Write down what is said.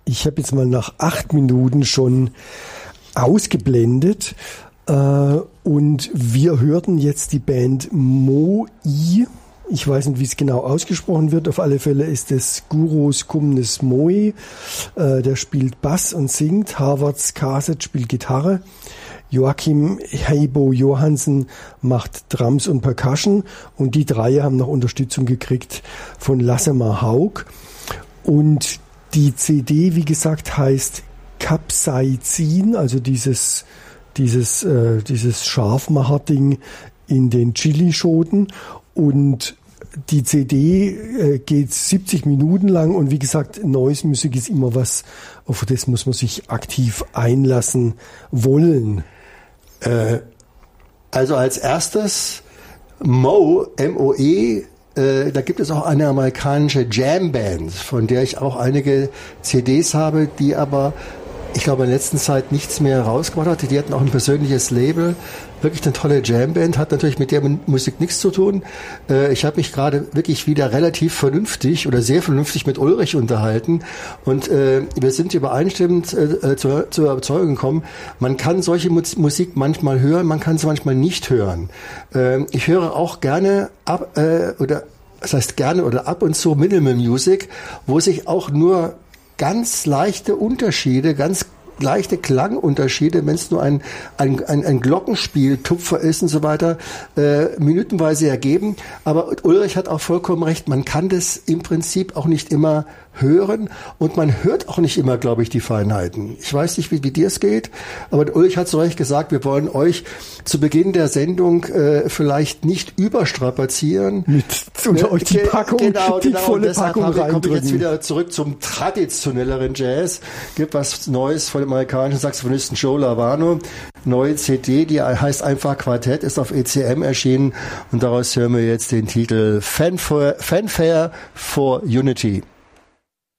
Ich habe jetzt mal nach 8 Minuten schon ausgeblendet und wir hörten jetzt die Band Moi. Ich weiß nicht, wie es genau ausgesprochen wird. Auf alle Fälle ist es Gurus Kumnes Moi. Der spielt Bass und singt. Harvard Skaset spielt Gitarre. Joachim Heibo Johansen macht Drums und Percussion. Und die drei haben noch Unterstützung gekriegt von Lassemar Haug. Und die CD, wie gesagt, heißt Capsaicin, also dieses Scharfmacherding in den Chilischoten. Und die CD geht 70 Minuten lang und wie gesagt, Noise Music ist immer was, auf das muss man sich aktiv einlassen wollen. Also als erstes Mo, M-O-E, da gibt es auch eine amerikanische Jam-Band, von der ich auch einige CDs habe, die aber, ich glaube, in der letzten Zeit nichts mehr rausgebracht hat. Die hatten auch ein persönliches Label. Wirklich eine tolle Jamband, hat natürlich mit der Musik nichts zu tun. Ich habe mich gerade wirklich wieder relativ vernünftig oder sehr vernünftig mit Ulrich unterhalten und wir sind übereinstimmend zur Überzeugung gekommen, man kann solche Musik manchmal hören, man kann sie manchmal nicht hören. Ich höre auch gerne ab und zu Minimal Music, wo sich auch nur ganz leichte Unterschiede, ganz leichte Klangunterschiede, wenn es nur ein Glockenspieltupfer ist und so weiter, minutenweise ergeben. Aber Ulrich hat auch vollkommen recht, man kann das im Prinzip auch nicht immer hören und man hört auch nicht immer, glaube ich, die Feinheiten. Ich weiß nicht, wie dir es geht, aber Ulrich hat zu Recht gesagt, wir wollen euch zu Beginn der Sendung vielleicht nicht überstrapazieren. Unter euch die Packung, die volle Packung reindrücken. Komme ich jetzt wieder zurück zum traditionelleren Jazz. Gibt was Neues von dem amerikanischen Saxophonisten Joe Lovano. Neue CD, die heißt einfach Quartett, ist auf ECM erschienen und daraus hören wir jetzt den Titel Fanfare for Unity.